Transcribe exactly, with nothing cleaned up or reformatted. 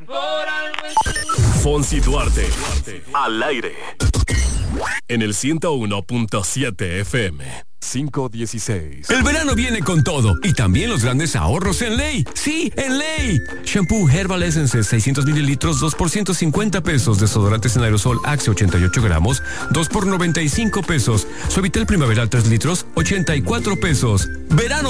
Fonsi Duarte, al aire. En el ciento uno punto siete F M. cinco dieciséis. El verano viene con todo y también los grandes ahorros en Ley. Sí, en Ley. Shampoo Herbal Essence seiscientos mililitros, dos por ciento cincuenta pesos. Desodorantes en aerosol Axe ochenta y ocho gramos, dos por noventa y cinco pesos. Suavitel Primaveral tres litros, ochenta y cuatro pesos. Verano